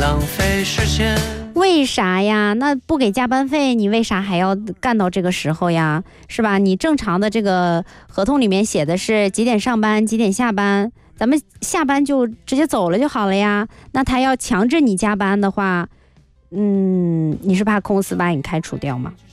浪费时间。 为啥呀？那不给加班费，你为啥还要干到这个时候呀？是吧？你正常的这个合同里面写的是几点上班，几点下班，咱们下班就直接走了就好了呀。那他要强制你加班的话，你是怕公司把你开除掉吗？